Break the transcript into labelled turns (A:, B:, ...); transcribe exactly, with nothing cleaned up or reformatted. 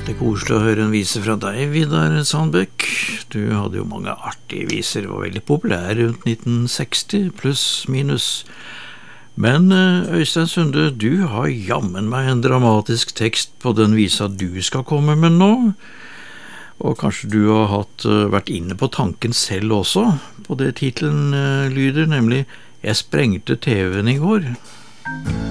A: Det er koselig å høre en vise fra deg, Vidar Sandbekk. Du hadde jo mange artige viser, var veldig populær rundt nitten seksti, pluss minus. Men Øystein Sunde, du har jammen meg en dramatisk tekst på den visa du skal komme med nå. Og kanskje du har hatt, vært inne på tanken selv også, på det titelen lyder, nemlig «Jeg sprengte T V-en i går».